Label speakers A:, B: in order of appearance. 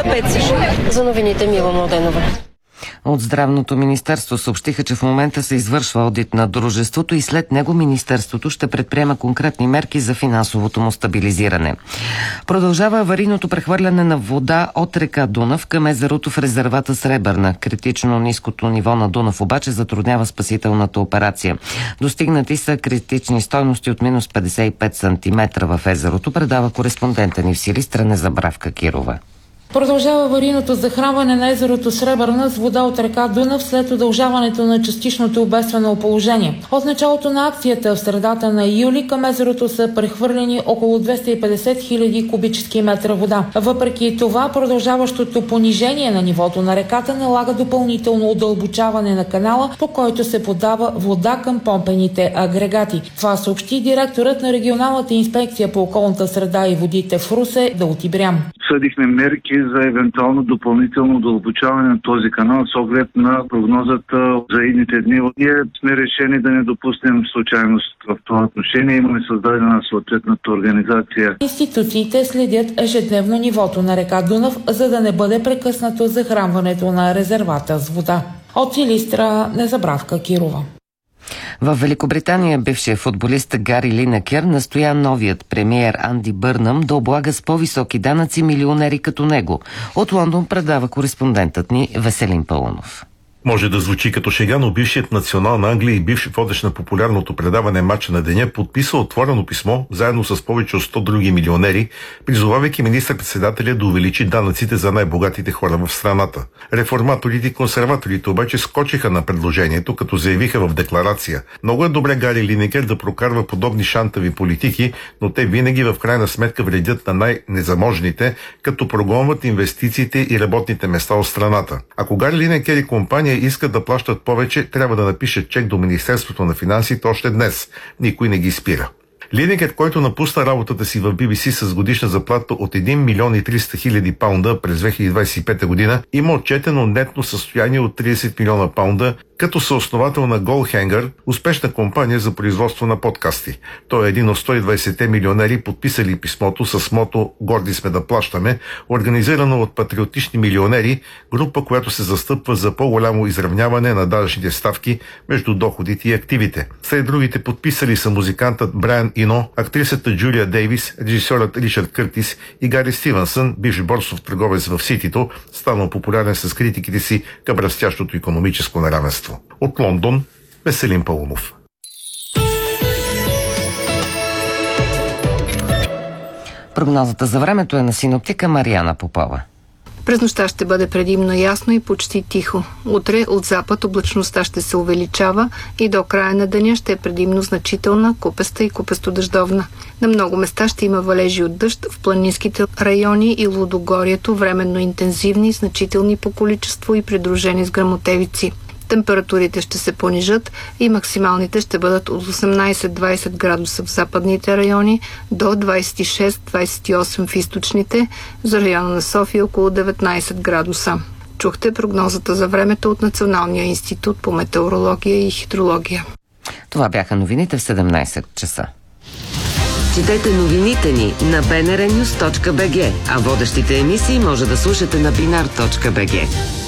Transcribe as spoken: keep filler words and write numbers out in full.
A: Пециш. За новините Мила Младенова.
B: От Здравното министерство съобщиха, че в момента се извършва одит на дружеството и след него министерството ще предприема конкретни мерки за финансовото му стабилизиране. Продължава аварийното прехвърляне на вода от река Дунав към езерото в резервата Сребърна. Критично ниското ниво на Дунав обаче затруднява спасителната операция. Достигнати са критични стойности от минус петдесет и пет сантиметра в езерото, предава кореспондента ни в Силистра Незабравка Кирова.
C: Продължава аварийното захранване на езерото Сребърна с вода от река Дунав след удължаването на частичното обествено положение. От началото на акцията в средата на юли към езерото са прехвърлени около двеста и петдесет хиляди кубически метра вода. Въпреки това, продължаващото понижение на нивото на реката налага допълнително удълбочаване на канала, по който се подава вода към помпените агрегати. Това съобщи директорът на регионалната инспекция по околната среда и водите в Русе Дълти Брям.
D: Съдихме мерки за евентуално допълнително удълбочаване на този канал с оглед на прогнозата за идните дни. Ние сме решени да не допуснем случайност в това отношение. Имаме създадена съответната организация.
C: Институциите следят ежедневно нивото на река Дунав, за да не бъде прекъснато захранването на резервата с вода. От Силистра Незабравка Кирова.
B: В Великобритания бившият футболист Гари Линекер настоя новият премиер Анди Бърнъм да облага с по-високи данъци милионери като него. От Лондон предава кореспондентът ни Веселин Паунов.
E: Може да звучи като шега, но бившият национал на Англия и бивш водещ на популярното предаване Матча на деня подписа отворено писмо, заедно с повече от сто други милионери, призовавайки министър-председателя да увеличи данъците за най-богатите хора в страната. Реформаторите и консерваторите обаче скочиха на предложението, като заявиха в декларация: много е добре Гари Линекер да прокарва подобни шантави политики, но те винаги в крайна сметка вредят на най-незаможните, като прогонват инвестициите и работните места от страната. Ако Гари Линекер и компания искат да плащат повече, трябва да напишат чек до Министерството на финансите още днес. Никой не ги спира. Линекер, който напусна работата си в Би Би Си с годишна заплата от един милион и триста хиляди паунда през две хиляди двадесет и пета година, има отчетено нетно състояние от тридесет милиона паунда, като съосновател на Goalhanger, успешна компания за производство на подкасти. Той е един от сто и двадесет милионери, подписали писмото с мото "Горди сме да плащаме", организирано от патриотични милионери, група, която се застъпва за по-голямо изравняване на данъчните ставки между доходите и активите. Сред другите подписали са музикантът Брайан Ино, актрисата Джулия Дейвис, режисьорът Ричард Къртис и Гари Стивенсън, бивш борсов търговец в Ситито, станал популярен с критиките си към растящото икономическо неравенство. От Лондон, Веселин Паунов.
B: Прогнозата за времето е на синоптика Мариана Попова.
F: През нощта ще бъде предимно ясно и почти тихо. Утре от запад облачността ще се увеличава и до края на деня ще е предимно значителна, купеста и купесто-дъждовна. На много места ще има валежи от дъжд в планинските райони и Лудогорието, временно интензивни, значителни по количество и придружени с гръмотевици. Температурите ще се понижат и максималните ще бъдат от осемнадесет до двадесет градуса в западните райони до двадесет и шест до двадесет и осем в източните, за района на София около деветнадесет градуса. Чухте прогнозата за времето от Националния институт по метеорология и хидрология.
B: Това бяха новините в седемнадесет часа.
G: Четете новините ни на би ен ар нюз точка би джи, а водещите емисии може да слушате на бинар точка би джи.